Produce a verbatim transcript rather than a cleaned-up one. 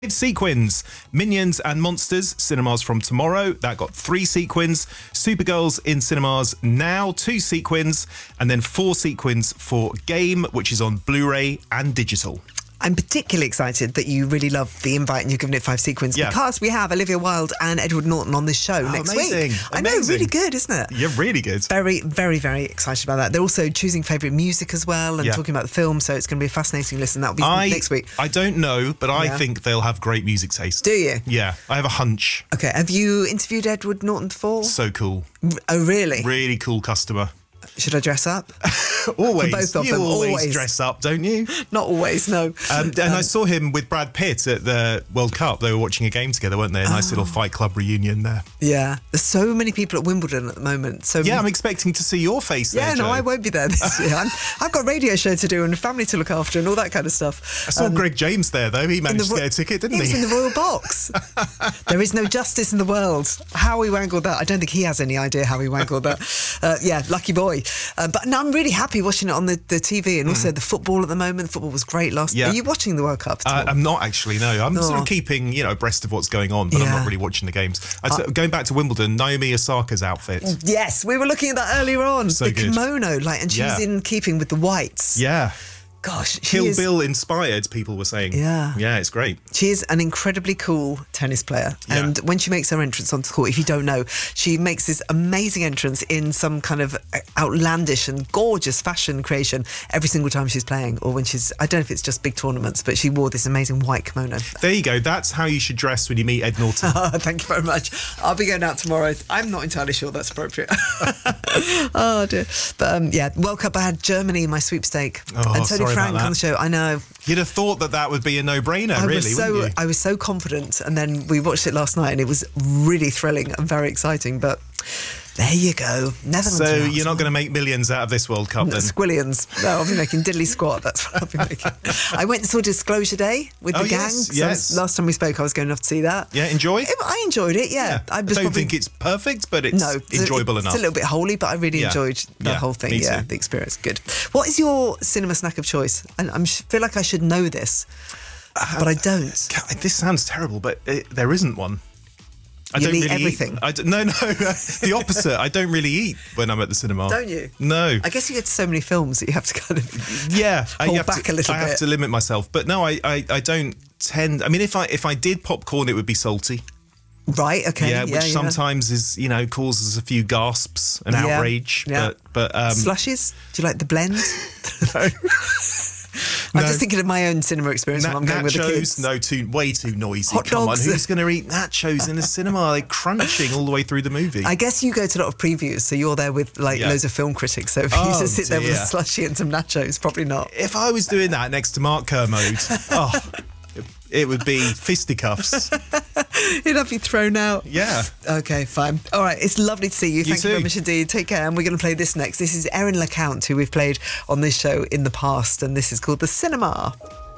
Sequins, Minions and Monsters, cinemas from tomorrow. That got three sequins. Supergirls in cinemas now, two sequins, and then four sequins for Game, which is on Blu-ray and digital. I'm particularly excited that you really love The Invite and you've given it five sequins yeah. because we have Olivia Wilde and Edward Norton on this show oh, next amazing. week. Amazing. I know, really good, isn't it? Yeah, really good. Very, very, very excited about that. They're also choosing favourite music as well and yeah. talking about the film, so it's going to be a fascinating listen. That'll be I, next week. I don't know, but I yeah. think they'll have great music taste. Do you? Yeah, I have a hunch. Okay, have you interviewed Edward Norton before? So cool. Oh, really? Really cool customer. Should I dress up? Always. For both of you them. always, Always dress up, don't you? Not always, no. Um, and um, I saw him with Brad Pitt at the World Cup. They were watching a game together, weren't they? A nice oh. little Fight Club reunion there. Yeah. There's so many people at Wimbledon at the moment. So yeah, I'm expecting to see your face there, Yeah, no, Joe. I won't be there this year. I'm, I've got a radio show to do and a family to look after and all that kind of stuff. I saw um, Greg James there, though. He managed to get a ticket, didn't he? He was in the Royal Box. There is no justice in the world. How he wangled that, I don't think he has any idea how he wangled that. Uh, yeah, lucky boy. Uh, but no, I'm really happy watching it on the, the T V and also mm. the football at the moment. The football was great last yeah. Are you watching the World Cup at all? Uh, I'm not actually, no. I'm oh. sort of keeping, you know, abreast of what's going on, but yeah. I'm not really watching the games. I, uh, going back to Wimbledon, Naomi Osaka's outfit. Yes, we were looking at that earlier on. So the good. kimono, like, and she's yeah. in keeping with the whites. Yeah. Gosh, she Kill is, Bill inspired, people were saying. Yeah. Yeah, it's great. She is an incredibly cool tennis player. Yeah. And when she makes her entrance onto the court, if you don't know, she makes this amazing entrance in some kind of outlandish and gorgeous fashion creation every single time she's playing. Or when she's, I don't know if it's just big tournaments, but she wore this amazing white kimono. There you go. That's how you should dress when you meet Ed Norton. Oh, thank you very much. I'll be going out tomorrow. I'm not entirely sure that's appropriate. Oh, dear. But um, yeah, World Cup, I had Germany in my sweepstake. Oh, and Tony sorry Frank about that. on the show. I know. You'd have thought that that would be a no-brainer, I really, was so, wouldn't you? I was so confident, and then we watched it last night, and it was really thrilling and very exciting, but there you go. Netherlands. So you're not going to make millions out of this World Cup, no, then? Squillions. No, I'll be making diddly squat. That's what I'll be making. I went and saw Disclosure Day with oh, the gang. Yes, so yes. Last time we spoke, I was going off to see that. Yeah, enjoy? I enjoyed it, yeah. yeah. I, I was don't probably, think it's perfect, but it's no, enjoyable it's enough. It's a little bit holy, but I really yeah. enjoyed the yeah, whole thing. me Yeah, too. the experience. Good. What is your cinema snack of choice? And I feel like I should know this, uh, but I don't. This sounds terrible, but it, there isn't one. I you don't eat really everything. Eat, I don't, no, no, the opposite. I don't really eat when I'm at the cinema. Don't you? No. I guess you get so many films that you have to kind of yeah, hold I have back to, a little I bit. I have to limit myself, but no, I, I, I don't tend. I mean, if I if I did popcorn, it would be salty. Right. Okay. Yeah, which yeah, sometimes yeah. is you know causes a few gasps and yeah, outrage. Yeah. But but um, slushies. Do you like the blend? no. I'm no. just thinking of my own cinema experience Na- when I'm going nachos, with the kids. No, too way too noisy. Hot Come dogs. on, who's going to eat nachos in a cinema? They're crunching all the way through the movie. I guess you go to a lot of previews, so you're there with like Yeah. loads of film critics. So if Oh, you just sit there with a dear. slushie and some nachos, probably not. If I was doing that next to Mark Kermode, oh, it, it would be fisticuffs. You'd have to be thrown out. Yeah. Okay, fine. All right, it's lovely to see you. You Thank too. you very much indeed. Take care, and we're going to play this next. This is Erin LeCount, who we've played on this show in the past, and this is called The Cinema.